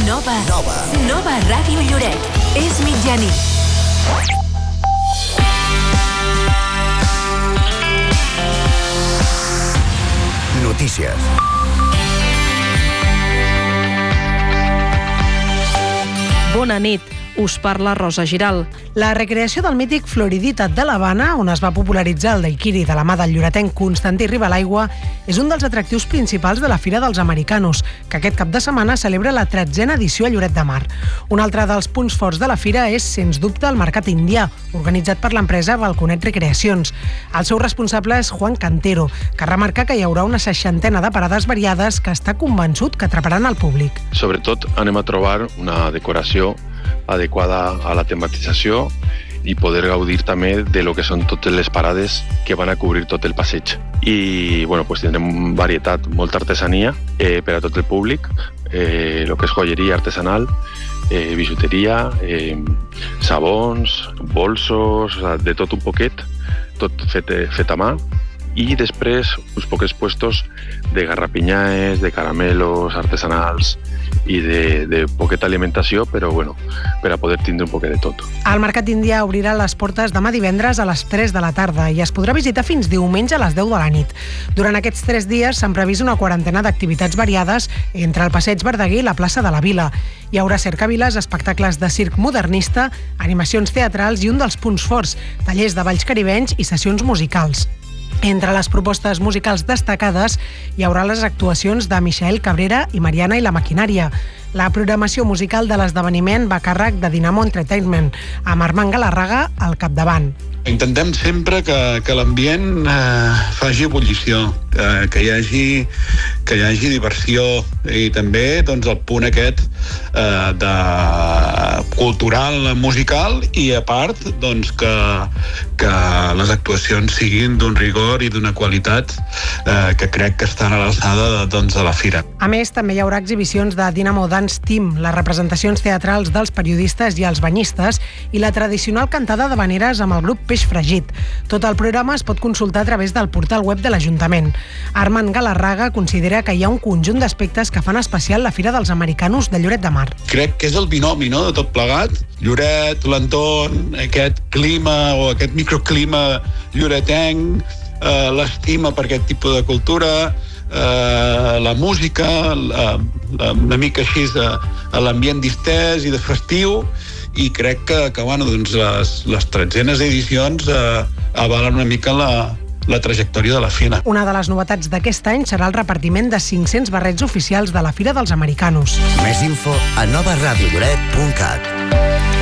Nova Ràdio Lloret. És mitjanit. Notícies. Bona nit. Us parla Rosa Giral. La recreació del mític Floridita de l'Havana, on es va popularitzar el daiquiri de la mà del lloretenc Constantí Ribalaigua, és un dels atractius principals de la Fira dels Americanos, que aquest cap de setmana celebra la 13a edició a Lloret de Mar. Un altre dels punts forts de la fira és, sens dubte, el Mercat Indià, organitzat per l'empresa Balconet Recreacions. El seu responsable és Juan Cantero, que remarca que hi haurà una 60ena de parades variades que està convençut que atraparan el públic. Sobretot anem a trobar una decoració adequada a la tematització i poder gaudir també de lo que són totes les parades que van a cobrir tot el passeig. I tindrem varietat, molta artesania per a tot el públic, el que és joieria artesanal, bijuteria, sabons, bolsos, de tot un poquet, tot fet a mà. I després uns pocs puestos de garrapinyades, de caramelos artesanals i de poqueta alimentació, però per a poder tindre un poquet de tot. El Mercat Indià obrirà les portes demà divendres a les 3 de la tarda i es podrà visitar fins diumenge a les 10 de la nit. Durant aquests 3 dies s'han previst una quarantena d'activitats variades entre el Passeig Verdaguer i la plaça de la Vila. Hi haurà cercaviles, espectacles de circ modernista, animacions teatrals i un dels punts forts, tallers de balls caribenys i sessions musicals. Entre les propostes musicals destacades hi haurà les actuacions de Michael Cabrera i Mariana i la Maquinària. La programació musical de l'esdeveniment va a càrrec de Dinamo Entertainment, amb Armand Galarraga al capdavant. Intentem sempre que l'ambient faci ebullició, que hi hagi diversió i també el punt aquest cultural, musical i a part que les actuacions siguin d'un rigor i d'una qualitat que crec que estan a l'alçada de la fira. A més, també hi haurà exhibicions de Dinamo Dance Team, les representacions teatrals dels periodistes i els banyistes i la tradicional cantada d'havaneres amb el grup Peix Fregit. Tot el programa es pot consultar a través del portal web de l'Ajuntament. Armand Galarraga considera que hi ha un conjunt d'aspectes que fan especial la Fira dels Americanos de Lloret de Mar. Crec que és el binomi, de tot plegat. Lloret, l'entorn, aquest clima o aquest microclima lloretenc, l'estima per aquest tipus de cultura, la música, una mica així l'ambient distès i de festiu, i crec que les 13enes edicions avalen una mica la trajectòria de la fira. Una de les novetats d'aquest any serà el repartiment de 500 barrets oficials de la Fira dels Americanos. Més info a novaradiolloret.cat.